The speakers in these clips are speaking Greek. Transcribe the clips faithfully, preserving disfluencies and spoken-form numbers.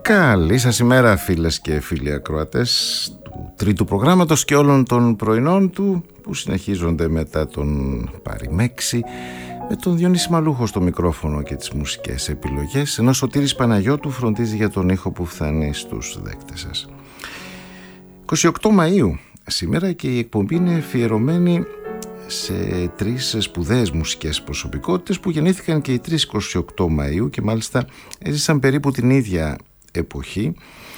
Καλή σας ημέρα, φίλες και φίλοι ακροατές του τρίτου προγράμματος και όλων των πρωινών του που συνεχίζονται μετά τον Παριμέξη, με τον Διονύση Μαλούχο στο μικρόφωνο και τις μουσικές επιλογές, ενώ Σωτήρης Παναγιώτου φροντίζει για τον ήχο που φτάνει στους δέκτες σας. είκοσι οκτώ Μαΐου σήμερα και η εκπομπή είναι αφιερωμένη σε τρεις σπουδαίες μουσικές προσωπικότητες που γεννήθηκαν και οι τρεις είκοσι οκτώ Μαΐου και μάλιστα έζησαν περίπου την ίδια εποχή.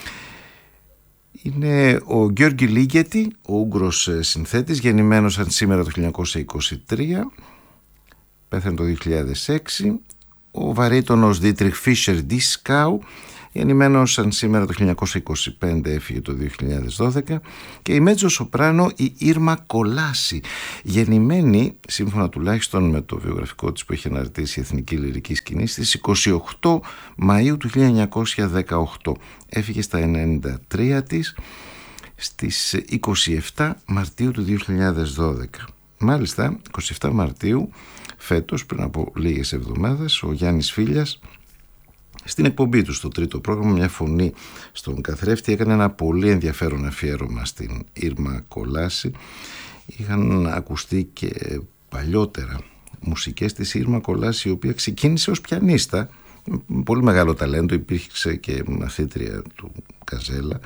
Είναι ο Γιώργη Λίγκετη, ο Ούγγρος συνθέτης, γεννημένος σήμερα το χίλια εννιακόσια είκοσι τρία, πέθανε το δύο χιλιάδες έξι. Ο βαρύτονος Δίτριχ Φίσερ Ντίσκαου, γεννημένος σαν σήμερα το χίλια εννιακόσια είκοσι πέντε, έφυγε το δύο χιλιάδες δώδεκα, και η μέτζο σοπράνο η Ήρμα Κολάση, γεννημένη σύμφωνα τουλάχιστον με το βιογραφικό της που έχει αναρτήσει η Εθνική Λυρική Σκηνή στις είκοσι οκτώ Μαΐου του χίλια εννιακόσια δεκαοκτώ, έφυγε στα ενενήντα τρία της στις είκοσι επτά Μαρτίου του δύο χιλιάδες δώδεκα. Μάλιστα είκοσι επτά Μαρτίου φέτος, πριν από λίγες εβδομάδες, ο Γιάννης Φίλιας στην εκπομπή του στο τρίτο πρόγραμμα «Μια φωνή στον καθρέφτη» έκανε ένα πολύ ενδιαφέρον αφιέρωμα στην Ήρμα Κολάση. Είχαν ακουστεί και παλιότερα μουσικές της Ήρμα Κολάση, η οποία ξεκίνησε ως πιανίστα, πολύ μεγάλο ταλέντο, υπήρξε και μαθήτρια του Καζέλα,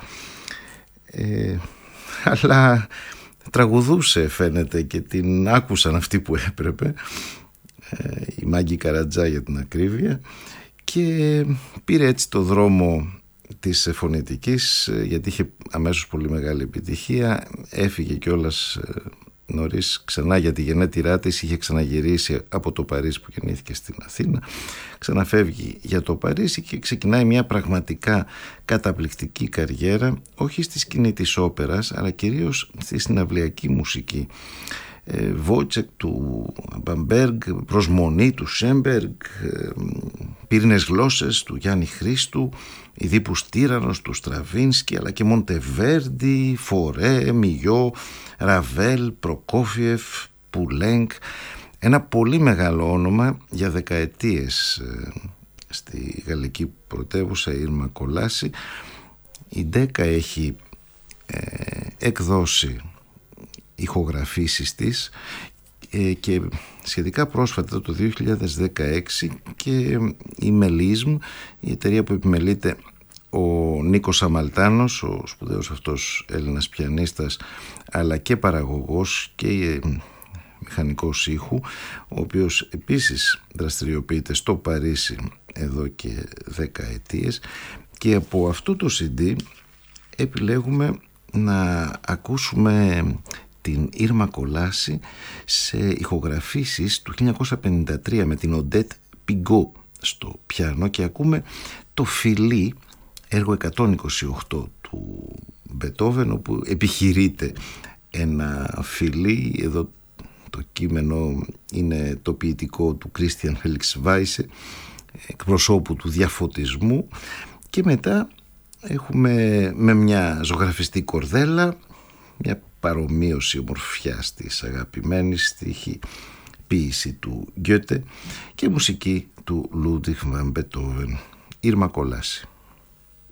ε, αλλά τραγουδούσε φαίνεται και την άκουσαν αυτοί που έπρεπε, ε, η Μάγκη Καρατζά για την ακρίβεια, και πήρε έτσι το δρόμο της φωνητικής, γιατί είχε αμέσως πολύ μεγάλη επιτυχία. Έφυγε κιόλας νωρίς ξανά για τη γενέτειρά της, είχε ξαναγυρίσει από το Παρίσι που γεννήθηκε στην Αθήνα, ξαναφεύγει για το Παρίσι και ξεκινάει μια πραγματικά καταπληκτική καριέρα, όχι στη σκηνή της όπερας αλλά κυρίως στη συναυλιακή μουσική. Βότσεκ του Μπαμπέργκ, προσμονή του Σέμπεργκ, πύρινες γλώσσες του Γιάννη Χρήστου, Ιδίπους Τύραννος του Στραβίνσκι, αλλά και Μοντεβέρντι, Φορέ, Μιγιό, Ραβέλ, Προκόφιεφ, Πουλέγκ. Ένα πολύ μεγάλο όνομα για δεκαετίες στη γαλλική πρωτεύουσα, η Ήρμα Κολάση. Η Ντέκα έχει ε, εκδώσει ηχογραφήσεις της και σχετικά πρόσφατα το δύο χιλιάδες δεκαέξι και η Μελίσμ, η εταιρεία που επιμελείται ο Νίκος Αμαλτάνος, ο σπουδαίος αυτός Έλληνας πιανίστας αλλά και παραγωγός και μηχανικός ήχου, ο οποίος επίσης δραστηριοποιείται στο Παρίσι εδώ και δεκαετίες, και από αυτό το σι ντι επιλέγουμε να ακούσουμε την Ήρμα Κολάση σε ηχογραφήσεις του χίλια εννιακόσια πενήντα τρία με την Οντέτ Πιγκό στο πιάνο, και ακούμε το Φιλί, έργο εκατόν είκοσι οκτώ του Μπετόβεν, όπου επιχειρείται ένα φιλί. Εδώ το κείμενο είναι το ποιητικό του Κρίστιαν Φέλιξ Βάισε, εκπροσώπου του διαφωτισμού, και μετά έχουμε με μια ζωγραφιστή κορδέλα μια παρομοίωση ομορφιάς της αγαπημένης, στίχη ποίηση του Γκιώτε και μουσική του Λούντβιχ βαν Μπετόβεν. Ήρμα Κολάση.